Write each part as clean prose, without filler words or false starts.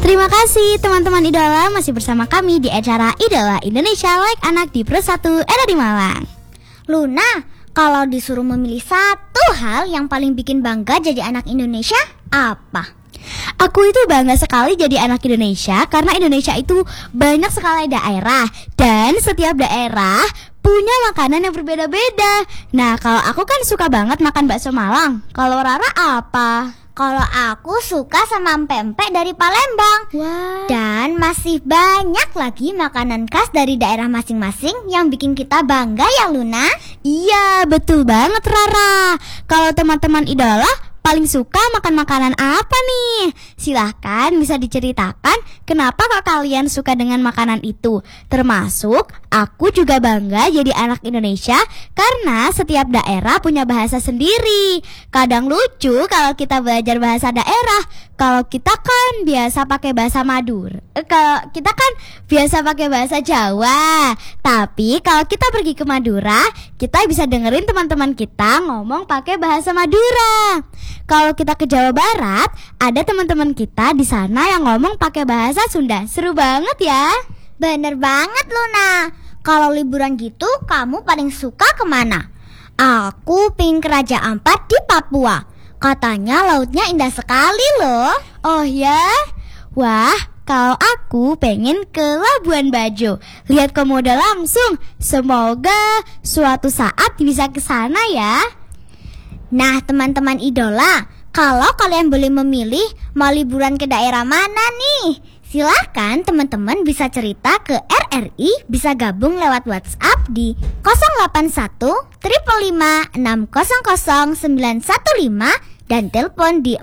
Terima kasih teman-teman Idola, masih bersama kami di acara Idola Indonesia Like Anak di Pro 1 RRI Malang. Luna, kalau disuruh memilih satu hal yang paling bikin bangga jadi anak Indonesia, apa? Aku itu bangga sekali jadi anak Indonesia karena Indonesia itu banyak sekali daerah dan setiap daerah punya makanan yang berbeda-beda. Nah, kalau aku kan suka banget makan bakso Malang. Kalau Rara apa? Kalau aku suka sama pempek dari Palembang. Wah. Dan masih banyak lagi makanan khas dari daerah masing-masing yang bikin kita bangga ya Luna. Iya, betul banget Rara. Kalau teman-teman Idola paling suka makan makanan apa nih? Silahkan bisa diceritakan kenapa kok kalian suka dengan makanan itu. Termasuk aku juga bangga jadi anak Indonesia karena setiap daerah punya bahasa sendiri. Kadang lucu kalau kita belajar bahasa daerah. Kalau kita kan biasa pakai bahasa Madura. Kalau kita kan biasa pakai bahasa Jawa. Tapi kalau kita pergi ke Madura, kita bisa dengerin teman-teman kita ngomong pakai bahasa Madura. Kalau kita ke Jawa Barat, ada teman-teman kita di sana yang ngomong pakai bahasa Sunda. Seru banget ya. Bener banget Luna. Kalau liburan gitu, kamu paling suka kemana? Aku pengen ke Raja Ampat di Papua. Katanya lautnya indah sekali loh. Oh ya? Wah, kalau aku pengen ke Labuan Bajo. Lihat komodo langsung. Semoga suatu saat bisa ke sana ya. Nah teman-teman Idola, kalau kalian boleh memilih mau liburan ke daerah mana nih? Silahkan teman-teman bisa cerita ke RRI, bisa gabung lewat WhatsApp di 081 555 600 915 dan telepon di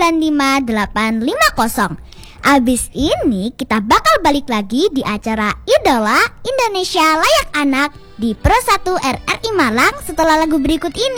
495850. Abis ini kita bakal balik lagi di acara Idola Indonesia Layak Anak di Pro 1 RRI Malang setelah lagu berikut ini.